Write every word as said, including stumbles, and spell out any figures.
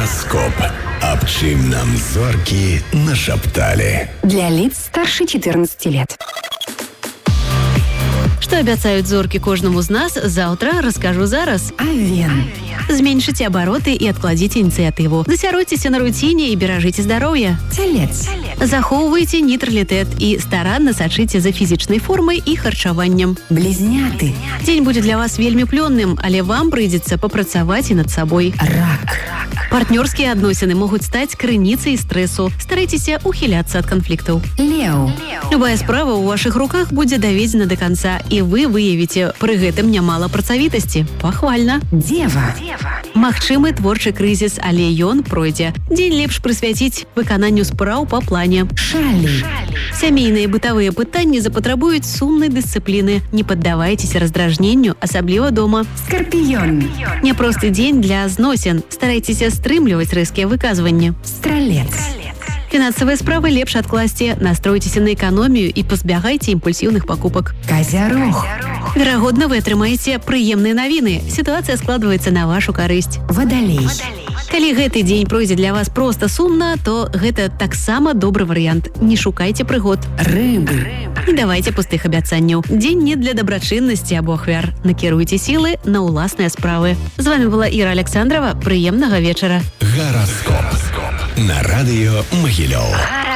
Гараскоп. Аб чым нам зоркі нашапталі. Для лиц старше четырнадцати лет. Что обещают зорки кожному з нас, завтра расскажу зараз. Овен. Зменшите обороты и откладите инициативу. Засяройтесь на рутине и бережите здоровье. Телец. Захоўвайце нейтралітэт і старанна сачыце за фізічнай формай і харчаваннем. Близняты. Дзень будзе для вас вельмі плённым, але вам прыйдзецца папрацаваць і над сабой. Рак. Партнёрскія адносіны могуць стаць крыніцай стрэсу. Старайцеся ухіляцца ад канфліктаў. Леў. Любая справа ў вашых руках будзе даведзена да канца, і вы выявіце пры гэтым нямала працавітасці. Пахвальна. Дева. Магчымы творчы крызіс, але ён пройдзе. Дзень лепш прысвяціць выкананню спраў па плане. Шалі. Сямейныя бытавыя пытанні запатрабуюць сумнай дысцыпліны. Не паддавайцеся раздражненню, асабліва дома. Скорпіён. Няпросты дзень для зносін. Старайцеся стрымліваць рэзкія выказванні. Стралец. Фінансавыя справы лепш адкласці, настройцеся на эканомію і пазбягайце імпульсіўных пакупак. Козярог. Верагодна, вы атрымаеце прыемныя навіны. Сітуацыя складваецца на вашу карысць. Вадалей. Калі гэты дзень пройдзе для вас проста сумна, то гэта таксама добры варыянт. Не шукайце прыгод. Рыбы. Не давайце пустых абяцанняў. Дзень не для дабрачыннасці або ахвяр. Накіруйце сілы на ўласныя справы. З вами была Іра Александрова. Прыемнага вечара. Гараскоп. На радыё Магілёў.